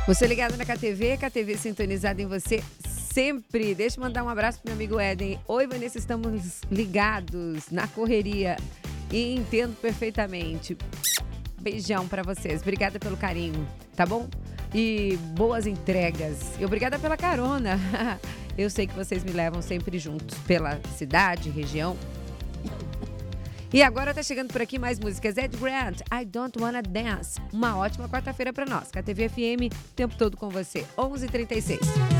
Você ligado na KTV sintonizado em você sempre. Deixa eu mandar um abraço pro meu amigo Éden. Oi, Vanessa, estamos ligados na correria e entendo perfeitamente. Beijão pra vocês. Obrigada pelo carinho, tá bom? E boas entregas. E obrigada pela carona. Eu sei que vocês me levam sempre juntos pela cidade, região. E agora tá chegando por aqui mais músicas. Ed Grant, I Don't Wanna Dance. Uma ótima quarta-feira pra nós. KTV FM, o tempo todo com você. 11h36.